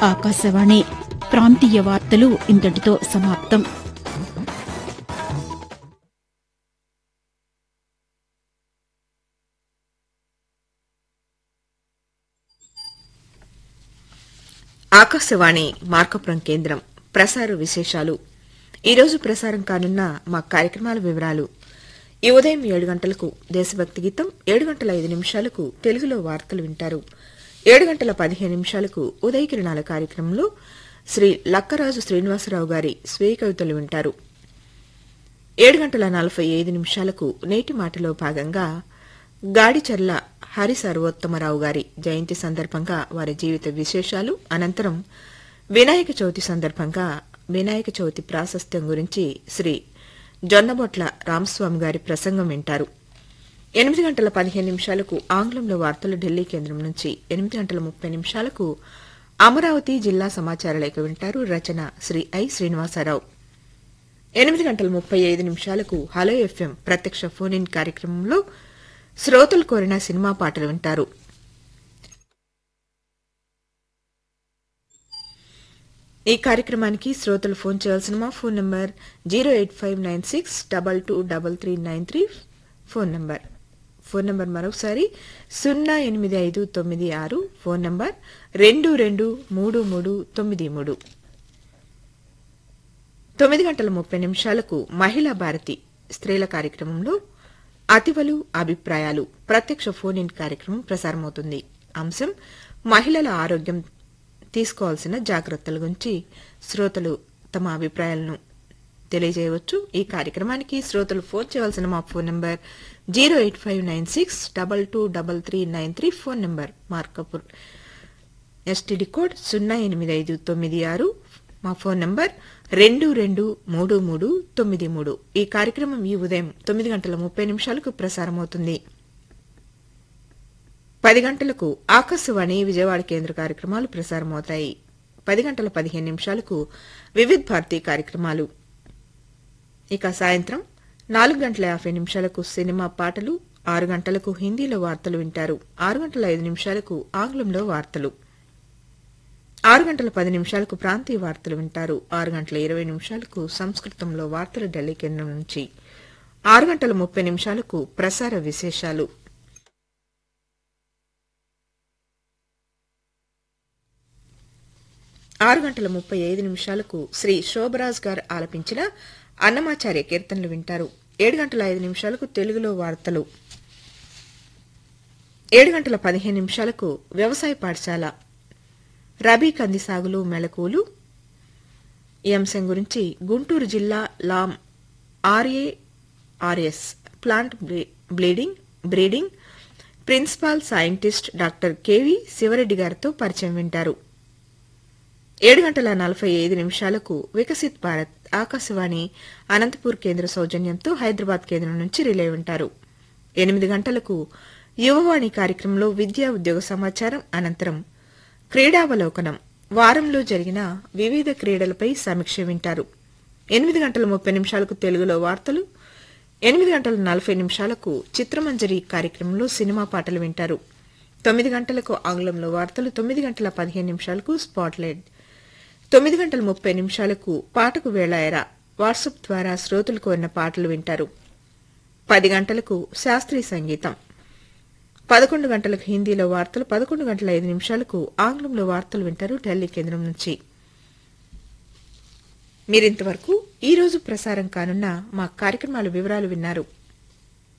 ఆకాశవాణి ప్రాంతీయ వార్తలు ఇంతటితో సమాప్తం. ఆకాశవాణి మార్కపురం కేంద్రం ప్రసార విశేషాలు. ఈరోజు ప్రసారం కానున్న మా కార్యక్రమాల వివరాలు. ఈ ఉదయం 7 గంటలకు దేశభక్తి గీతం, 7 గంటల 5 నిమిషాలకు తెలుగులో వార్తలు వింటారు. 7 గంటల 15 నిమిషాలకు ఉదయ కిరణాల కార్యక్రమంలో శ్రీ లక్కరాజు శ్రీనివాసరావు గారి స్వీయ కవితలు వింటారు. 7 గంటల 45 నిమిషాలకు నేటి మాటలో భాగంగా గాడిచర్ల హరి సర్వోత్తమరావు గారి జయంతి సందర్భంగా వారి జీవిత విశేషాలు, అనంతరం వినాయక చవితి సందర్భంగా వినాయక చవితి ప్రాశస్త్యం గురించి శ్రీ జొన్నబొట్ల రామస్వామి గారి ప్రసంగం వింటారు. 8 గంటల 15 నిమిషాలకు ఆంగ్లంలో వార్తలు ఢిల్లీ కేంద్రం నుంచి, 8 గంటల 30 నిమిషాలకు అమరావతి జిల్లా సమాచార లేఖ వింటారు. రచన శ్రీ ఐ శ్రీనివాసరావు. 8 గంటల 35 నిమిషాలకు హలో ఎఫ్ఎం ప్రత్యక్ష ఫోన్ ఇన్ కార్యక్రమంలో శ్రోతలు కోరిన సినిమా పాటలు వింటారు. ఈ కార్యక్రమానికి శ్రోతలు ఫోన్ చేయాల్సిన మా ఫోన్ నంబర్ 08596223393 ఫోన్ నంబర్ మరొకసారి 08596 ఫోన్ నంబర్ 223393. 9 గంటల 30 నిమిషాలకు మహిళా భారతి స్త్రీల కార్యక్రమంలో అతివలు అభిప్రాయాలు ప్రత్యక్ష ఫోన్ ఇన్ కార్యక్రమం ప్రసారమవుతుంది. అంశం మహిళల ఆరోగ్యం తీసుకోవాల్సిన జాగ్రత్తల గురించి శ్రోతలు తమ అభిప్రాయాలను తెలియజేయవచ్చు. ఈ కార్యక్రమానికి శ్రోతలు ఫోన్ చేయాల్సిన మా phone number 08596223393 phone number Markapur STD code 08596 మా ఫోన్ నంబర్ 223393. ఈ కార్యక్రమం ఈ ఉదయం 9 గంటల 30 నిమిషాలకు ప్రసారమవుతుంది. 10 గంటలకు ఆకాశవాణి విజయవాడ కేంద్ర కార్యక్రమాలు ప్రసారమవుతాయి. 10 గంటల 15 నిమిషాలకు వివిధ్ భారతి కార్యక్రమాలు. ఇక సాయంత్రం 4 గంటల 50 నిమిషాలకు సినిమా పాటలు, 6 గంటలకు హిందీలో వార్తలు వింటారు. 6 గంటల 5 నిమిషాలకు ఆంగ్లంలో వార్తలు, 6 గంటల 10 నిమిషాలకు ప్రాంతీయ వార్తలు వింటారు. 6 గంటల 20 నిమిషాలకు సంస్కృతంలో వార్తలు ఢిల్లీ కేంద్రం నుంచి, 6 గంటల 30 నిమిషాలకు ప్రసార విశేషాలు. ఆరు గంటల 35 నిమిషాలకు శ్రీ శోభరాజ్ గారు ఆలపించిన అన్నమాచార్య కీర్తనలు వింటారు. 7 గంటల 5 నిమిషాలకు తెలుగులో వార్తలు, 7 గంటల 15 నిమిషాలకు వ్యవసాయ పాఠశాల రబీ కంది సాగులు మెళకువలు ఈ అంశం గురించి గుంటూరు జిల్లా లాం RARS plant breeding principal scientist doctor KV Siva Reddy గారితో పరిచయం వింటారు. 7 గంటల 45 నిమిషాలకు వికసిత్ భారత్ ఆకాశవాణి అనంతపూర్ కేంద్ర సౌజన్యంతో హైదరాబాద్ కేంద్రం నుంచి రిలే వింటారు. 8 గంటలకు యువవాణి కార్యక్రమంలో విద్యా ఉద్యోగ సమాచారం, అనంతరం క్రీడావలోకనం వారంలో జరిగిన వివిధ క్రీడలపై సమీక్ష వింటారు. 8 గంటల 30 నిమిషాలకు తెలుగులో వార్తలు, 8 గంటల 40 నిమిషాలకు చిత్రమంజరి కార్యక్రమంలో సినిమా పాటలు వింటారు. 9 గంటలకు ఆంగ్లంలో వార్తలు, 9 గంటల 15 నిమిషాలకు స్పాట్లైట్, 9 గంటల 30 నిమిషాలకు పాటకు వేళాయరా వాట్సాప్ ద్వారా శ్రోతలు కోరిన పాటలు వింటారు. 10 గంటలకు శాస్త్రీయ సంగీతం, 11 గంటలకు హిందీలో వార్తలు, 11 గంటల 5 నిమిషాలకు ఆంగ్లంలో వార్తలు వింటారు ఢిల్లీ కేంద్రం నుంచి. మీరింతవరకు ఈ రోజు ప్రసారం కానున్న మా కార్యక్రమాల వివరాలు విన్నారు.